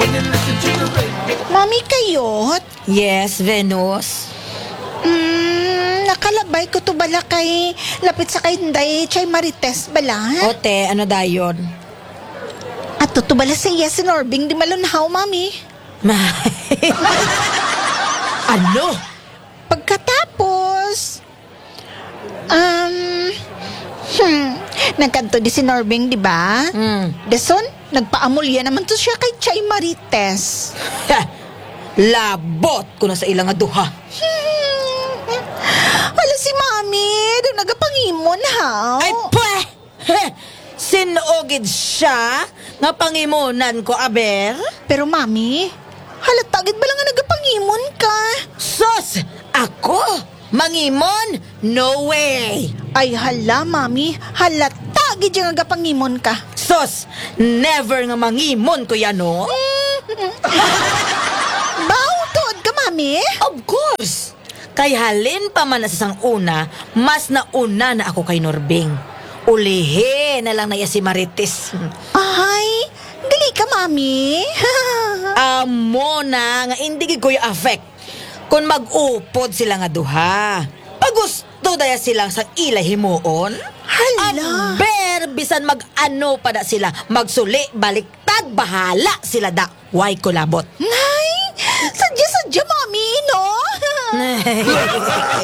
Mami, kayot? Yes, Venus. Nakalabay ko to bala kay lapit sa kay Inday Chay Marites bala. Ote, ano dayon? At to bala sa iya si Norbing di malunhaw, Mami. Ano? Pagkatapos, nagkanto di si Norbing, di ba? Dason, nagpaamulya naman to siya kay Chay Marites. Labot ko na sa ilang aduha. Wala si Mami, doon nagapangimon ha. Ay, pweh! Sinugid siya nga pangimunan ko, aber? Pero Mami, halatagid ba lang nga nagapangimon ka? Sus! Ako? Mangimon? No way! Ay hala, Mami, halatagid yung nagapangimon ka. Sus! Never nga mangimon ko yan, no? Baw, tuod ka, Mami? Of course! Kay halin pa man na sa sang una, mas nauna na ako kay Norbing. Ulihin na lang na iya si Marites. Ay, gali ka, Mami. Amo na nga hindi gid ko yung affect kung mag-upod sila nga duha. Pag gusto daya silang sa ilay himuon, Hala. aber bisan mag-ano pa da sila, magsuli, baliktad, bahala sila da. Why kulabot? Ay, sadya-sadya, Mami, no?